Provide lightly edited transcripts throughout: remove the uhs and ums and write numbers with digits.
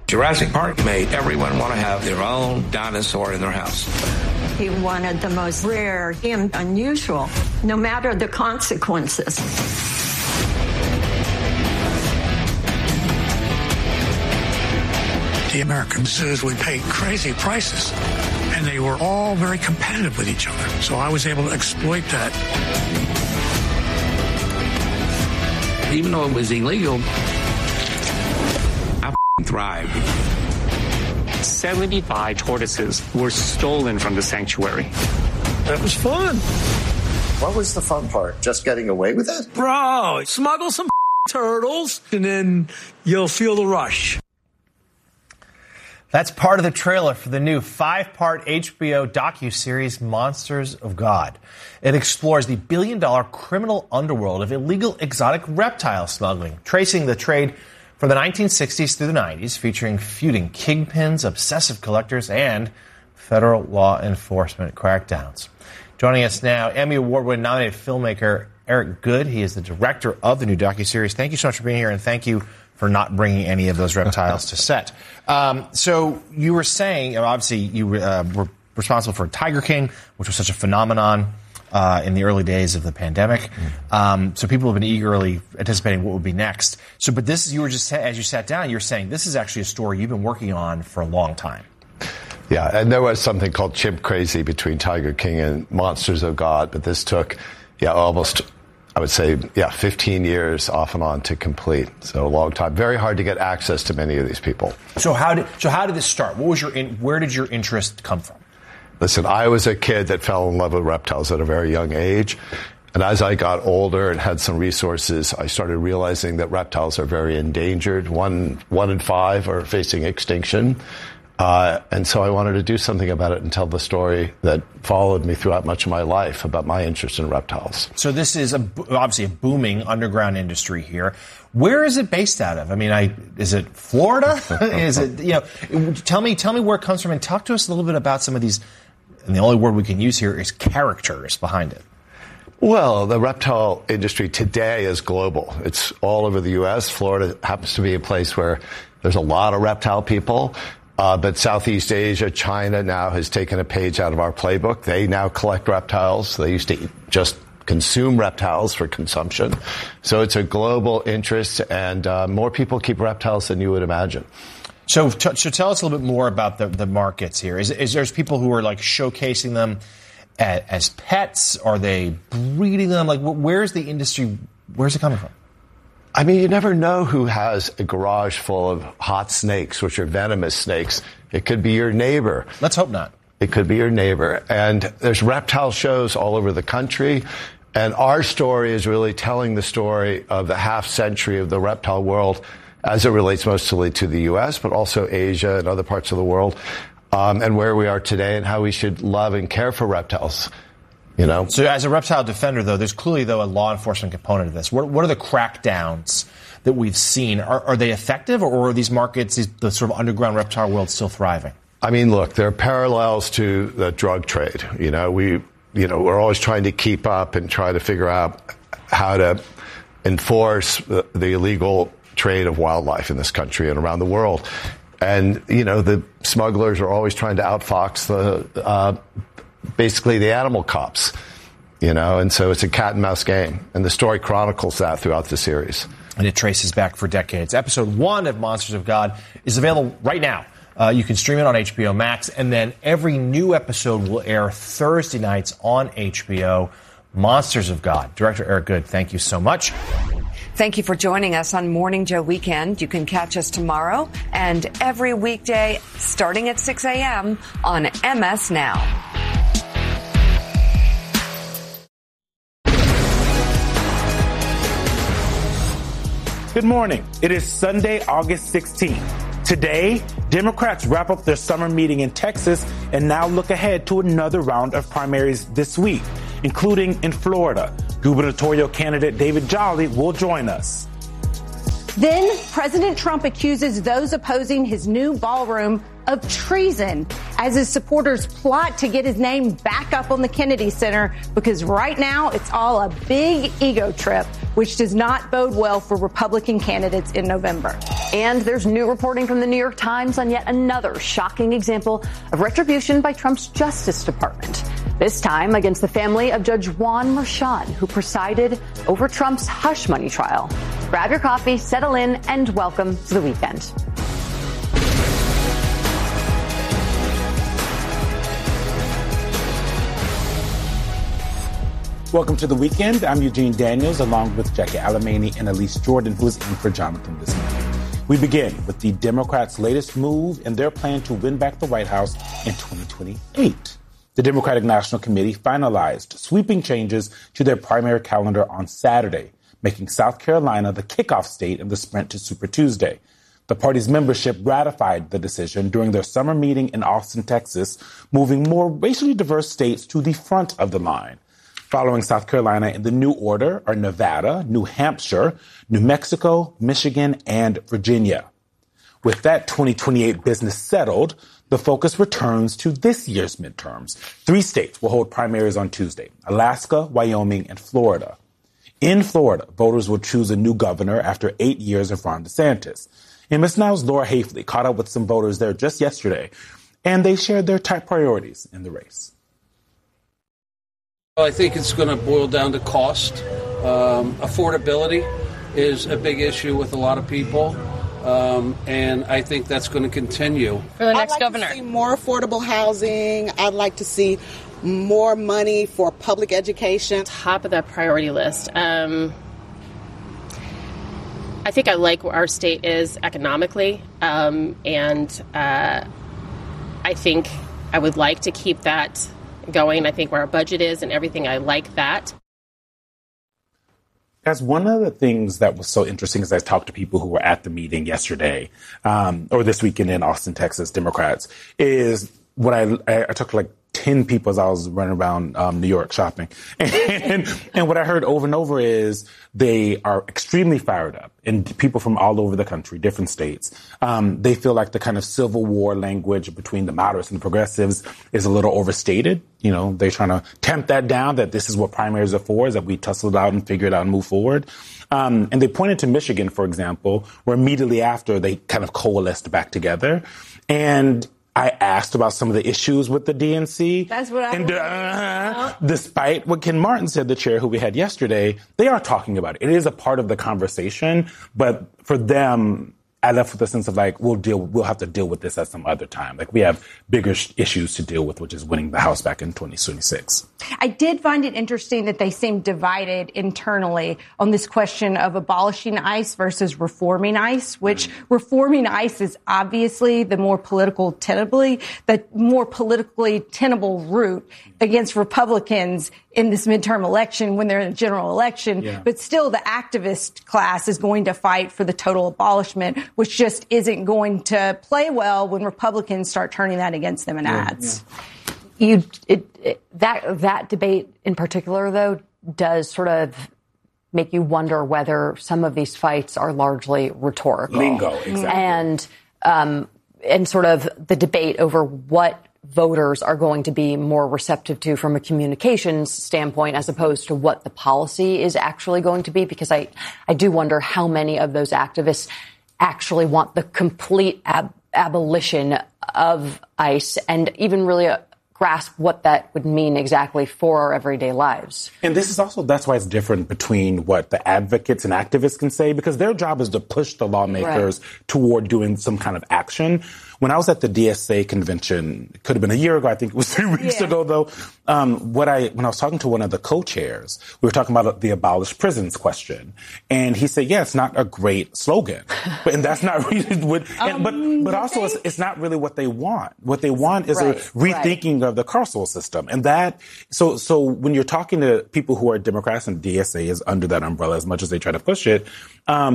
Jurassic Park made everyone want to have their own dinosaur in their house. He wanted the most rare and unusual, no matter the consequences. The American zoos would pay crazy prices, and they were all very competitive with each other. So I was able to exploit that. Even though it was illegal, I thrived. 75 tortoises were stolen from the sanctuary. That was fun. What was the fun part? Just getting away with it? Bro, smuggle some turtles, and then you'll feel the rush. That's part of the trailer for the new 5-part HBO docuseries Monsters of God. It explores the billion-dollar criminal underworld of illegal exotic reptile smuggling, tracing the trade from the 1960s through the 90s, featuring feuding kingpins, obsessive collectors, and federal law enforcement crackdowns. Joining us now, Emmy Award-winning nominated filmmaker Eric Goode. He is the director of the new docuseries. Thank you so much for being here, and thank you for not bringing any of those reptiles to set. So you were saying, obviously, you were responsible for Tiger King, which was such a phenomenon in the early days of the pandemic. So people have been eagerly anticipating what would be next. So, but this, you were just, as you sat down, you were saying this is actually a story you've been working on for a long time. Yeah, and there was something called Chimp Crazy between Tiger King and Monsters of God, but this took, almost, I would say, 15 years off and on to complete. So a long time. Very hard to get access to many of these people. So how did this start? What was where did your interest come from? Listen, I was a kid that fell in love with reptiles at a very young age. And as I got older and had some resources, I started realizing that reptiles are very endangered. One in 5 are facing extinction. And so I wanted to do something about it and tell the story that followed me throughout much of my life about my interest in reptiles. So this is obviously a booming underground industry here. Where is it based out of? I mean, is it Florida? Is it, tell me where it comes from, and talk to us a little bit about some of these, and the only word we can use here is characters behind it. Well, the reptile industry today is global. It's all over the U.S. Florida happens to be a place where there's a lot of reptile people. But Southeast Asia, China now has taken a page out of our playbook. They now collect reptiles. They used to just consume reptiles for consumption. So it's a global interest, and more people keep reptiles than you would imagine. So tell us a little bit more about the markets here. Is there's people who are like showcasing them as pets? Are they breeding them? Like, where's the industry? Where's it coming from? I mean, you never know who has a garage full of hot snakes, which are venomous snakes. It could be your neighbor. Let's hope not. It could be your neighbor. And there's reptile shows all over the country. And our story is really telling the story of the half century of the reptile world as it relates mostly to the U.S., but also Asia and other parts of the world, and where we are today and how we should love and care for reptiles. So as a reptile defender, though, there's clearly, though, a law enforcement component of this. What are the crackdowns that we've seen? Are they effective, or are these markets, the sort of underground reptile world, still thriving? I mean, look, there are parallels to the drug trade. We're always trying to keep up and try to figure out how to enforce the illegal trade of wildlife in this country and around the world. And, the smugglers are always trying to outfox basically the animal cops, and so it's a cat and mouse game. And the story chronicles that throughout the series. And it traces back for decades. Episode 1 of Monsters of God is available right now. You can stream it on HBO Max, and then every new episode will air Thursday nights on HBO. Monsters of God. Director Eric Goode, thank you so much. Thank you for joining us on Morning Joe Weekend. You can catch us tomorrow and every weekday starting at 6 a.m. on MS Now. Good morning. It is Sunday, August 16th. Today, Democrats wrap up their summer meeting in Texas and now look ahead to another round of primaries this week, including in Florida. Gubernatorial candidate David Jolly will join us. Then President Trump accuses those opposing his new ballroom of treason as his supporters plot to get his name back up on the Kennedy Center, because right now it's all a big ego trip, which does not bode well for Republican candidates in November. And there's new reporting from the New York Times on yet another shocking example of retribution by Trump's Justice Department. This time against the family of Judge Juan Merchan, who presided over Trump's hush money trial. Grab your coffee, settle in, and welcome to the weekend. Welcome to the weekend. I'm Eugene Daniels, along with Jackie Alamany and Elise Jordan, who is in for Jonathan this morning. We begin with the Democrats' latest move in their plan to win back the White House in 2028. The Democratic National Committee finalized sweeping changes to their primary calendar on Saturday, making South Carolina the kickoff state in the sprint to Super Tuesday. The party's membership ratified the decision during their summer meeting in Austin, Texas, moving more racially diverse states to the front of the line. Following South Carolina in the new order are Nevada, New Hampshire, New Mexico, Michigan, and Virginia. With that 2028 business settled, the focus returns to this year's midterms. 3 states will hold primaries on Tuesday: Alaska, Wyoming, and Florida. In Florida, voters will choose a new governor after 8 years of Ron DeSantis. And Ms. Now's Laura Hafley caught up with some voters there just yesterday, and they shared their top priorities in the race. I think it's going to boil down to cost. Affordability is a big issue with a lot of people, and I think that's going to continue. For the next governor. I'd like to see more affordable housing. I'd like to see more money for public education. Top of that priority list. I think I like where our state is economically, and I think I would like to keep that going. I think where our budget is and everything, I like that. As one of the things that was so interesting as I talked to people who were at the meeting yesterday, or this weekend in Austin, Texas, Democrats, is what I took like 10 people as I was running around New York shopping. And what I heard over and over is they are extremely fired up. And people from all over the country, different states, they feel like the kind of Civil War language between the moderates and the progressives is a little overstated. You know, they're trying to tamp that down, that this is what primaries are for, is that we tussle it out and figure it out and move forward. And they pointed to Michigan, for example, where immediately after they kind of coalesced back together. And I asked about some of the issues with the DNC. That's what I despite what Ken Martin said, the chair who we had yesterday, they are talking about it. It is a part of the conversation, but for them, I left with a sense of like, we'll have to deal with this at some other time. Like we have bigger issues to deal with, which is winning the House back in 2026. I did find it interesting that they seem divided internally on this question of abolishing ICE versus reforming ICE, which reforming ICE is obviously the more politically tenable route against Republicans in this midterm election when they're in a general election. Yeah. But still, the activist class is going to fight for the total abolishment, which just isn't going to play well when Republicans start turning that against them in ads. Yeah. That debate in particular, though, does sort of make you wonder whether some of these fights are largely rhetorical. Lingo, exactly. And sort of the debate over what voters are going to be more receptive to from a communications standpoint as opposed to what the policy is actually going to be, because I do wonder how many of those activists actually want the complete abolition of ICE and even really grasp what that would mean exactly for our everyday lives. And this is also, that's why it's different between what the advocates and activists can say, because their job is to push the lawmakers toward doing some kind of action. When I was at the DSA convention, it could have been a year ago, I think it was 3 weeks ago though, when I was talking to one of the co-chairs, we were talking about the abolish prisons question. And he said, yeah, it's not a great slogan, and that's not really what, but also it's not really what they want. What they want is a rethinking of the carceral system. And that, so when you're talking to people who are Democrats, and DSA is under that umbrella as much as they try to push it,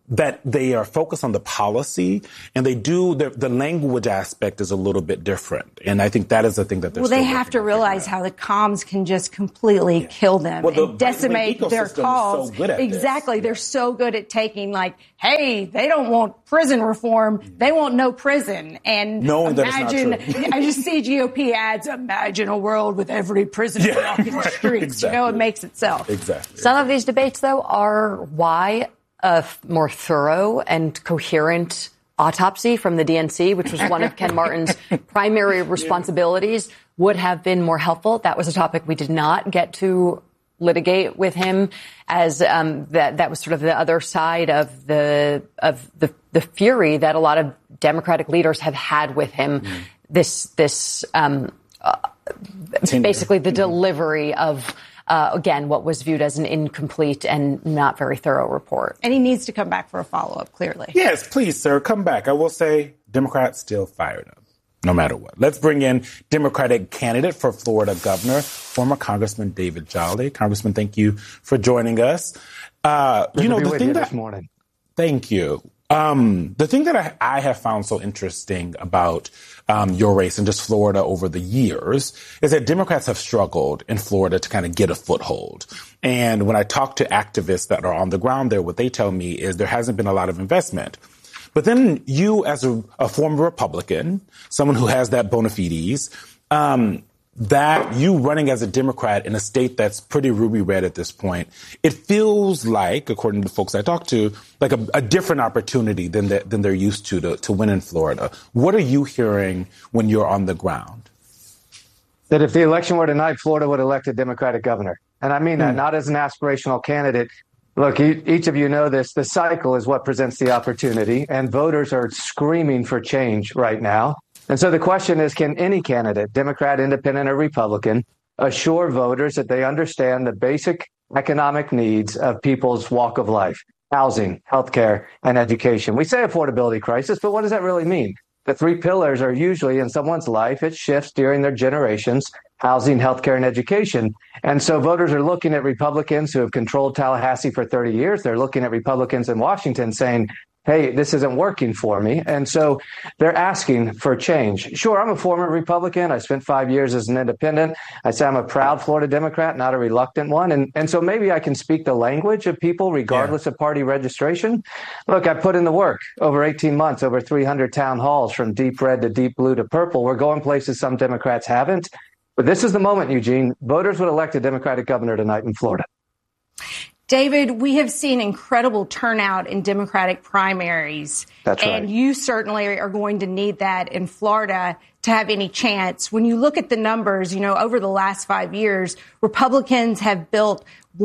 that they are focused on the policy, and they do the language aspect is a little bit different. And I think that is the thing that they're they have to realize how the comms can just completely kill them and decimate their cause. So exactly. They're so good at taking hey, they don't want prison reform. They want no prison. And knowing imagine, that it's not true. I just see GOP ads, imagine a world with every prisoner walking the streets. Exactly. It makes itself. Exactly. Some of these debates, though, are why a more thorough and coherent autopsy from the DNC, which was one of Ken Martin's primary responsibilities, would have been more helpful. That was a topic we did not get to litigate with him, as that was sort of the other side of the fury that a lot of Democratic leaders have had with him. Basically the delivery of again, what was viewed as an incomplete and not very thorough report. And he needs to come back for a follow-up, clearly. Yes, please, sir, come back. I will say Democrats still fired up, no matter what. Let's bring in Democratic candidate for Florida governor, former Congressman David Jolly. Congressman, thank you for joining us. The thing this morning. Thank you. The thing that I have found so interesting about your race and just Florida over the years is that Democrats have struggled in Florida to kind of get a foothold. And when I talk to activists that are on the ground there, what they tell me is there hasn't been a lot of investment. But then you, as a former Republican, someone who has that bona fides, that you running as a Democrat in a state that's pretty ruby red at this point, it feels like, according to the folks I talked to, like a different opportunity than they're used to win in Florida. What are you hearing when you're on the ground? That if the election were tonight, Florida would elect a Democratic governor. And I mean that not as an aspirational candidate. Look, each of you know this. The cycle is what presents the opportunity, and voters are screaming for change right now. And so the question is, can any candidate, Democrat, Independent, or Republican, assure voters that they understand the basic economic needs of people's walk of life, housing, healthcare, and education? We say affordability crisis, but what does that really mean? The three pillars are usually in someone's life. It shifts during their generations: housing, healthcare, and education. And so voters are looking at Republicans who have controlled Tallahassee for 30 years. They're looking at Republicans in Washington saying, hey, this isn't working for me. And so they're asking for change. Sure, I'm a former Republican. I spent 5 years as an independent. I say I'm a proud Florida Democrat, not a reluctant one. And so maybe I can speak the language of people regardless of party registration. Look, I put in the work over 18 months, over 300 town halls from deep red to deep blue to purple. We're going places some Democrats haven't. But this is the moment, Eugene. Voters would elect a Democratic governor tonight in Florida. David, we have seen incredible turnout in Democratic primaries. That's right. And you certainly are going to need that in Florida to have any chance. When you look at the numbers, over the last 5 years, Republicans have built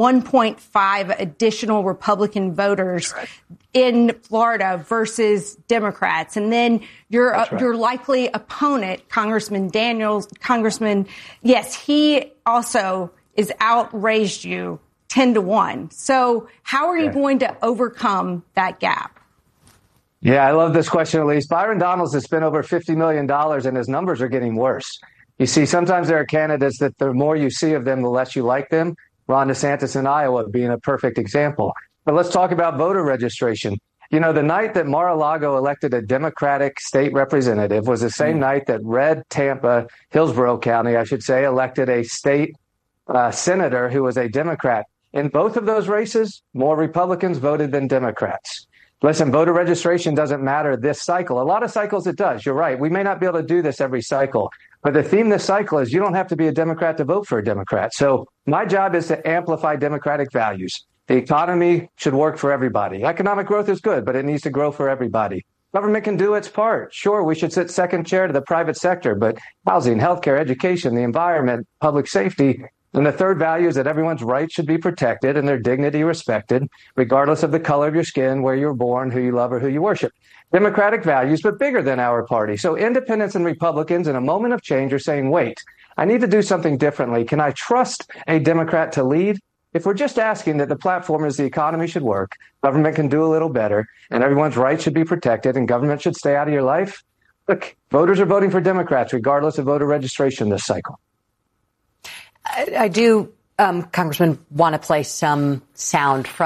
1.5 additional Republican voters in Florida versus Democrats. And then your likely opponent, Congressman Daniels, yes, he also is outraised you 10-1. So how are you going to overcome that gap? Yeah, I love this question, Elise. Byron Donalds has spent over $50 million and his numbers are getting worse. You see, sometimes there are candidates that the more you see of them, the less you like them. Ron DeSantis in Iowa being a perfect example. But let's talk about voter registration. The night that Mar-a-Lago elected a Democratic state representative was the same night that Red Tampa, Hillsborough County, I should say, elected a state senator who was a Democrat. In both of those races, more Republicans voted than Democrats. Listen, voter registration doesn't matter this cycle. A lot of cycles it does. You're right. We may not be able to do this every cycle. But the theme this cycle is you don't have to be a Democrat to vote for a Democrat. So my job is to amplify Democratic values. The economy should work for everybody. Economic growth is good, but it needs to grow for everybody. Government can do its part. Sure, we should sit second chair to the private sector, but housing, healthcare, education, the environment, public safety. And the third value is that everyone's rights should be protected and their dignity respected, regardless of the color of your skin, where you were born, who you love, or who you worship. Democratic values, but bigger than our party. So independents and Republicans in a moment of change are saying, wait, I need to do something differently. Can I trust a Democrat to lead? If we're just asking that the platform is the economy should work, government can do a little better, and everyone's rights should be protected, and government should stay out of your life, look, voters are voting for Democrats, regardless of voter registration this cycle. I do, Congressman, want to play some sound from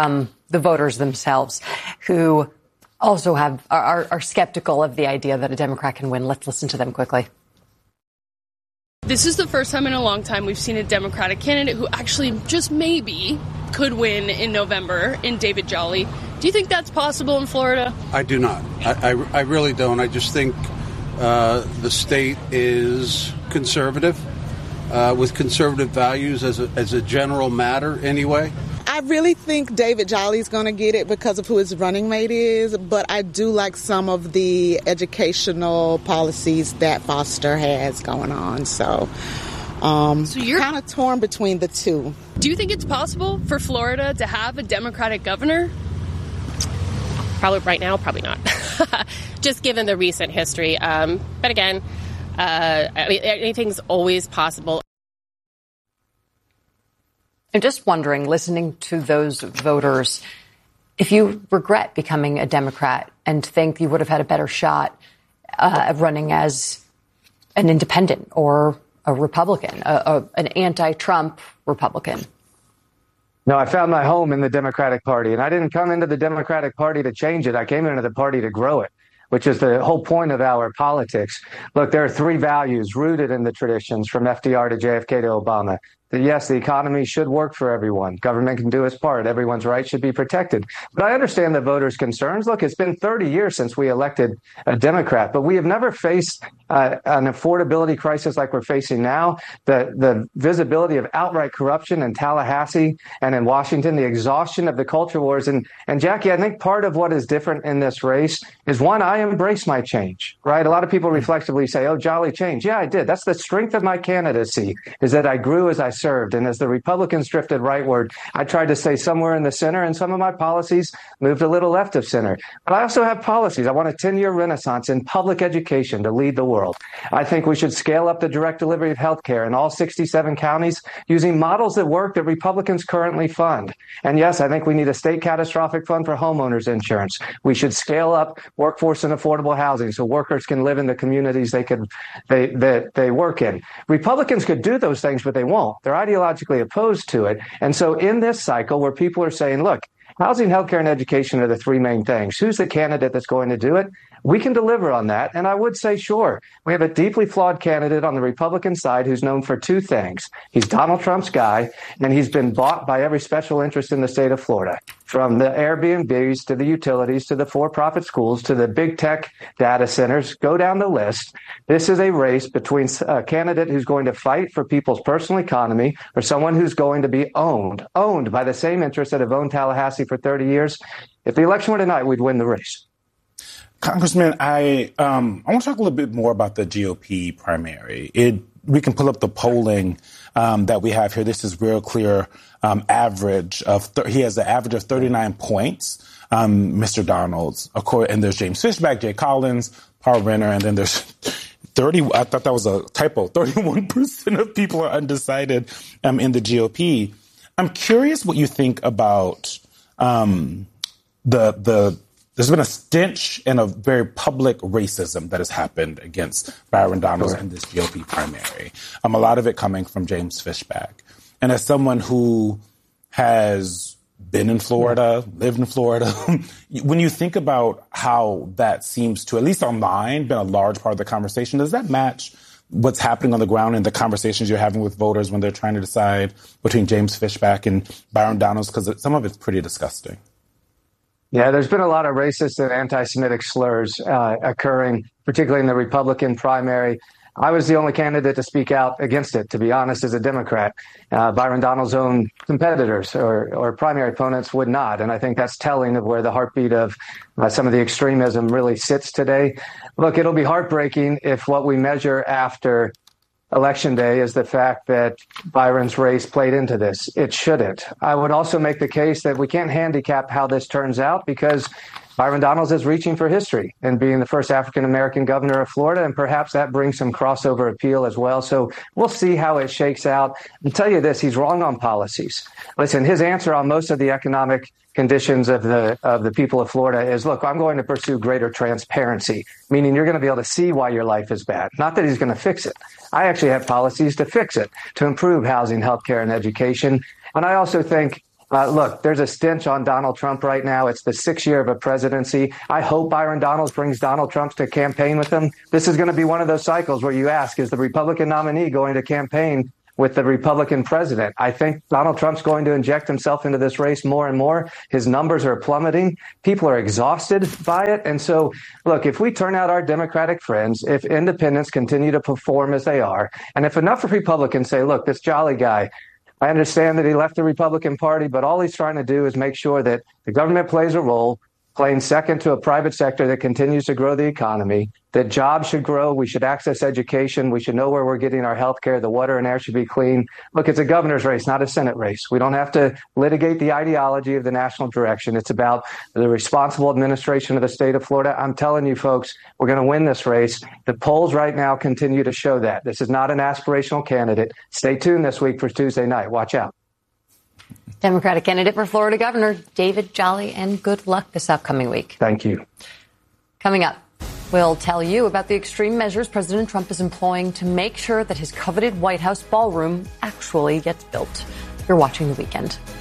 the voters themselves who also are skeptical of the idea that a Democrat can win. Let's listen to them quickly. This is the first time in a long time we've seen a Democratic candidate who actually just maybe could win in November in David Jolly. Do you think that's possible in Florida? I do not. I really don't. I just think the state is conservative, with conservative values as a general matter anyway. I really think David Jolly's going to get it because of who his running mate is, but I do like some of the educational policies that Foster has going on. So you're kind of torn between the two. Do you think it's possible for Florida to have a Democratic governor? Probably right now, probably not. Just given the recent history. But again, anything's always possible. I'm just wondering, listening to those voters, if you regret becoming a Democrat and think you would have had a better shot of running as an independent or a Republican, an anti-Trump Republican. No, I found my home in the Democratic Party, and I didn't come into the Democratic Party to change it. I came into the party to grow it, which is the whole point of our politics. Look, there are three values rooted in the traditions from FDR to JFK to Obama. That yes, the economy should work for everyone. Government can do its part. Everyone's rights should be protected. But I understand the voters' concerns. Look, it's been 30 years since we elected a Democrat, but we have never faced an affordability crisis like we're facing now. The visibility of outright corruption in Tallahassee and in Washington, the exhaustion of the culture wars. And Jackie, I think part of what is different in this race is, one, I embrace my change, right? A lot of people reflexively say, oh, Jolly changed. Yeah, I did. That's the strength of my candidacy, is that I grew as I served. And as the Republicans drifted rightward, I tried to stay somewhere in the center, and some of my policies moved a little left of center. But I also have policies. I want a 10-year renaissance in public education to lead the world. I think we should scale up the direct delivery of health care in all 67 counties using models that work that Republicans currently fund. And yes, I think we need a state catastrophic fund for homeowners insurance. We should scale up workforce and affordable housing so workers can live in the communities they work in. Republicans could do those things, but they won't. They're ideologically opposed to it. And so in this cycle where people are saying, look, housing, healthcare, and education are the three main things. Who's the candidate that's going to do it? We can deliver on that. And I would say, sure, we have a deeply flawed candidate on the Republican side who's known for two things. He's Donald Trump's guy, and he's been bought by every special interest in the state of Florida, from the Airbnbs to the utilities to the for-profit schools to the big tech data centers. Go down the list. This is a race between a candidate who's going to fight for people's personal economy or someone who's going to be owned by the same interests that have owned Tallahassee for 30 years. If the election were tonight, we'd win the race. Congressman, I want to talk a little bit more about the GOP primary. We can pull up the polling that we have here. This is real clear average of he has an average of 39 points, Mr. Donalds. And there's James Fishback, Jay Collins, Paul Renner, and then there's 30. I thought that was a typo. 31% of people are undecided in the GOP. I'm curious what you think about there's been a stench and a very public racism that has happened against Byron Donalds in this GOP primary. A lot of it coming from James Fishback. And as someone who has been in Florida, lived in Florida, when you think about how that seems to, at least online, been a large part of the conversation, does that match what's happening on the ground in the conversations you're having with voters when they're trying to decide between James Fishback and Byron Donalds? Because some of it's pretty disgusting. Yeah, there's been a lot of racist and anti-Semitic slurs occurring, particularly in the Republican primary. I was the only candidate to speak out against it, to be honest, as a Democrat. Byron Donalds' own competitors or primary opponents would not. And I think that's telling of where the heartbeat of some of the extremism really sits today. Look, it'll be heartbreaking if what we measure after Election Day is the fact that Byron's race played into this. It shouldn't. I would also make the case that we can't handicap how this turns out because Byron Donalds is reaching for history and being the first African-American governor of Florida, and perhaps that brings some crossover appeal as well. So we'll see how it shakes out. I'll tell you this, he's wrong on policies. Listen, his answer on most of the economic conditions of the people of Florida is, look, I'm going to pursue greater transparency, meaning you're going to be able to see why your life is bad. Not that he's going to fix it. I actually have policies to fix it, to improve housing, healthcare, and education. And I also think Look, there's a stench on Donald Trump right now. It's the 6th year of a presidency. I hope Byron Donalds brings Donald Trump to campaign with him. This is going to be one of those cycles where you ask, is the Republican nominee going to campaign with the Republican president? I think Donald Trump's going to inject himself into this race more and more. His numbers are plummeting. People are exhausted by it. And so, look, if we turn out our Democratic friends, if independents continue to perform as they are, and if enough Republicans say, look, this Jolly guy, I understand that he left the Republican Party, but all he's trying to do is make sure that the government plays a role, playing second to a private sector that continues to grow the economy, that jobs should grow, we should access education, we should know where we're getting our health care, the water and air should be clean. Look, it's a governor's race, not a Senate race. We don't have to litigate the ideology of the national direction. It's about the responsible administration of the state of Florida. I'm telling you, folks, we're going to win this race. The polls right now continue to show that. This is not an aspirational candidate. Stay tuned this week for Tuesday night. Watch out. Democratic candidate for Florida Governor David Jolly, and good luck this upcoming week. Thank you. Coming up, we'll tell you about the extreme measures President Trump is employing to make sure that his coveted White House ballroom actually gets built. You're watching The Weekend.